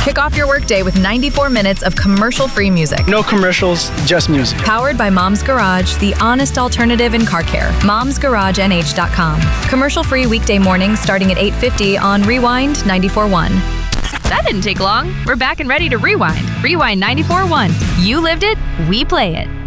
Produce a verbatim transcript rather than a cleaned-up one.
Kick off your workday with ninety-four minutes of commercial-free music. No commercials, just music. Powered by Mom's Garage, the honest alternative in car care. moms garage n h dot com. Commercial-free weekday mornings starting at eight fifty on Rewind ninety-four point one. That didn't take long. We're back and ready to rewind. Rewind ninety-four point one. You lived it, we play it.